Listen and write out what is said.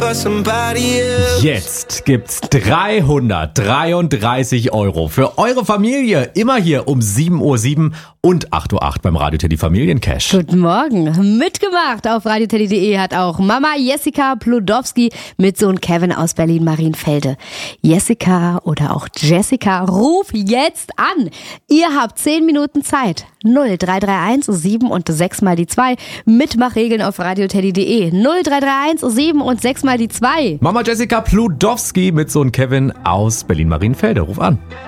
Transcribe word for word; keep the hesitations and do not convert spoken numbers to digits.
for somebody else. Jetzt gibt's dreihundertdreiunddreißig Euro für eure Familie. Immer hier um sieben Uhr sieben und acht Uhr acht beim Radio Teddy Familiencash. Guten Morgen. Mitgemacht auf radioteddy punkt de hat auch Mama Jessica Pludowski mit Sohn Kevin aus Berlin-Marienfelde. Jessica oder auch Jessica, ruf jetzt an. Ihr habt zehn Minuten Zeit. null drei drei eins sieben und sechs mal die zwei. Mitmachregeln auf radioteddy punkt de. null drei drei eins sieben und sechs mal die zwei. Mama Jessica Pludowski mit Sohn Kevin aus Berlin-Marienfelde. Ruf an.